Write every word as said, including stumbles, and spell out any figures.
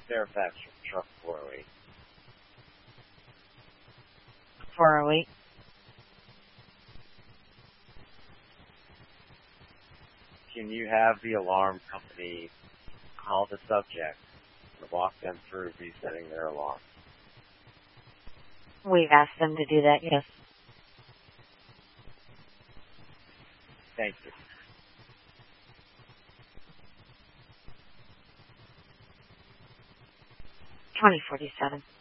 Fairfax Truck four oh eight. four oh eight. Can you have the alarm company call the subject and walk them through resetting their alarm? We've asked them to do that, yes. Thank you. twenty forty-seven.